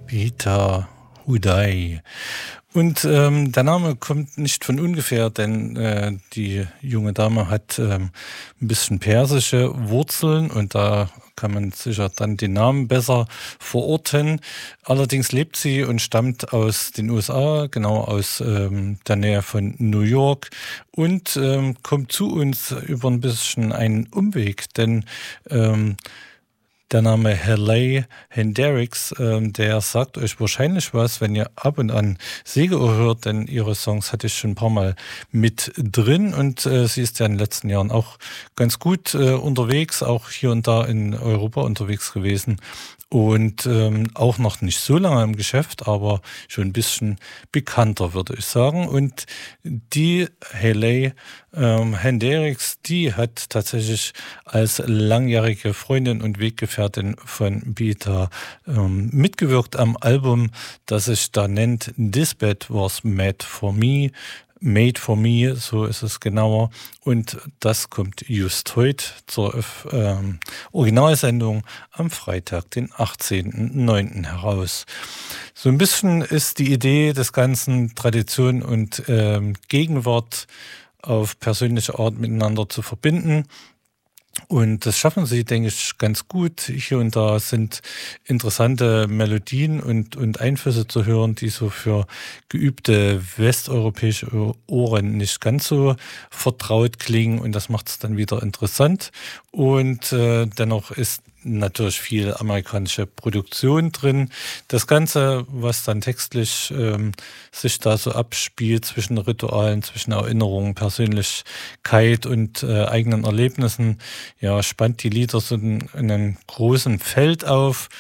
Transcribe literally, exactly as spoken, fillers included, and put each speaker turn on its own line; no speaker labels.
Peter Houday. Und ähm, der Name kommt nicht von ungefähr, denn äh, die junge Dame hat ähm, ein bisschen persische Wurzeln und da kann man sicher dann den Namen besser verorten. Allerdings lebt sie und stammt aus den U S A, genau aus ähm, der Nähe von New York und ähm, kommt zu uns über ein bisschen einen Umweg, denn ähm, der Name Hayley Hendrix, ähm, der sagt euch wahrscheinlich was, wenn ihr ab und an Segeohr hört, denn ihre Songs hatte ich schon ein paar Mal mit drin und äh, sie ist ja in den letzten Jahren auch ganz gut äh, unterwegs, auch hier und da in Europa unterwegs gewesen und ähm, auch noch nicht so lange im Geschäft, aber schon ein bisschen bekannter, würde ich sagen. Und die Hayley ähm, Hendrix, die hat tatsächlich als langjährige Freundin und Weggefährtin von Peter ähm, mitgewirkt am Album, das sich da nennt This Bed Was Made For Me. Made for Me, so ist es genauer. Und das kommt just heute zur ähm, Originalsendung am Freitag, den achtzehnten neunten heraus. So ein bisschen ist die Idee des Ganzen, Tradition und ähm, Gegenwart auf persönliche Art miteinander zu verbinden. Und das schaffen sie, denke ich, ganz gut. Hier und da sind interessante Melodien und, und Einflüsse zu hören, die so für geübte westeuropäische Ohren nicht ganz so vertraut klingen. Und das macht es dann wieder interessant. Und äh, dennoch ist natürlich viel amerikanische Produktion drin. Das Ganze, was dann textlich ähm, sich da so abspielt zwischen Ritualen, zwischen Erinnerungen, Persönlichkeit und äh, eigenen Erlebnissen, ja, spannt die Lieder so in, in einem großen Feld auf